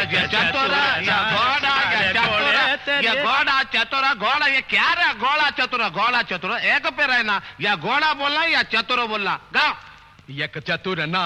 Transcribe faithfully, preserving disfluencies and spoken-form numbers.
चतुर या घोड़ा या चतुर या घोड़ा चतुर घोड़ा ये क्या रहा घोड़ा चतुर घोड़ा चतुर एक पे रहना या घोड़ा बोलना या चतुर बोलना गाओ एक चतुर ना